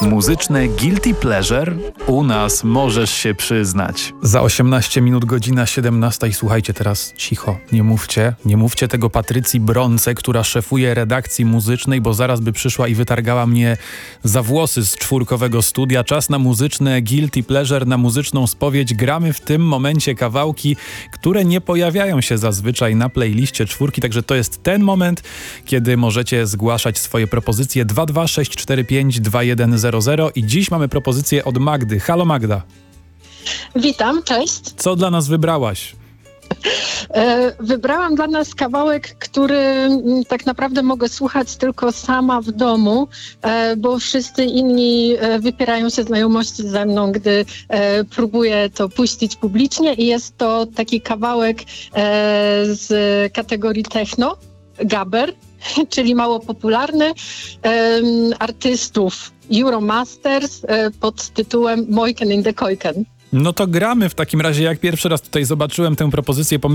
Muzyczne guilty pleasure? U nas możesz się przyznać. Za 18 minut godzina 17 i słuchajcie teraz cicho, nie mówcie tego Patrycji Bronce, która szefuje redakcji muzycznej, bo zaraz by przyszła i wytargała mnie za włosy z czwórkowego studia. Czas na muzyczne guilty pleasure, na muzyczną spowiedź. Gramy w tym momencie kawałki, które nie pojawiają się zazwyczaj na playliście czwórki, także to jest ten moment, kiedy możecie zgłaszać swoje propozycje 226452100 i dziś mamy propozycję od Magdy. Halo Magda. Witam, cześć. Co dla nas wybrałaś? Wybrałam dla nas kawałek, który tak naprawdę mogę słuchać tylko sama w domu, bo wszyscy inni wypierają się znajomości ze mną, gdy próbuję to puścić publicznie i jest to taki kawałek z kategorii techno, gabber, czyli mało popularny, artystów Euromasters pod tytułem Moiken in the Koiken. No to gramy w takim razie. Jak pierwszy raz tutaj zobaczyłem tę propozycję,